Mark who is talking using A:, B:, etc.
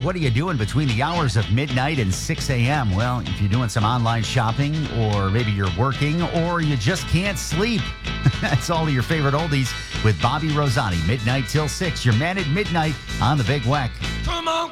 A: what are you doing between the hours of midnight and 6 a.m.? Well, if you're doing some online shopping, or maybe you're working, or you just can't sleep, that's all of your favorite oldies with Bobby Rosani, midnight till 6. Your man at midnight on the Big Weck.
B: Come on.